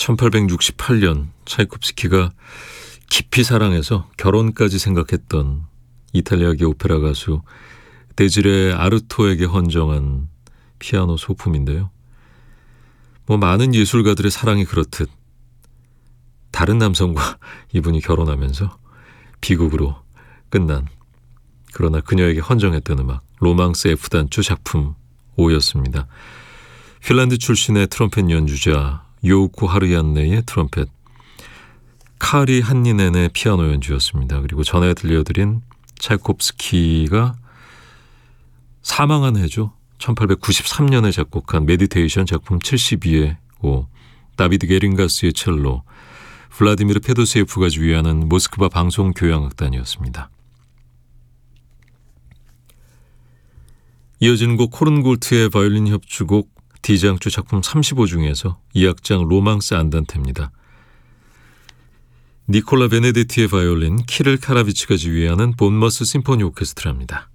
1868년 차이콥스키가 깊이 사랑해서 결혼까지 생각했던 이탈리아계 오페라 가수 데지레 아르토에게 헌정한 피아노 소품인데요. 많은 예술가들의 사랑이 그렇듯 다른 남성과 이분이 결혼하면서 비극으로 끝난, 그러나 그녀에게 헌정했던 음악, 로망스 F단조 작품 5였습니다. 핀란드 출신의 트럼펫 연주자 요우코 하르얀네의 트럼펫, 카리 한니넨의 피아노 연주였습니다. 그리고 전에 들려드린 차이콥스키가 사망한 해죠. 1893년에 작곡한 메디테이션 작품 72의 5, 다비드 게링가스의 첼로, 블라디미르 페도세예프가 지휘하는 모스크바 방송교향악단이었습니다. 이어지는 곡 코른골트의 바이올린 협주곡 D장조 작품 35 중에서 2악장 로망스 안단테입니다. 니콜라 베네데티의 바이올린, 키릴 카라비치가 지휘하는 본머스 심포니 오케스트라입니다.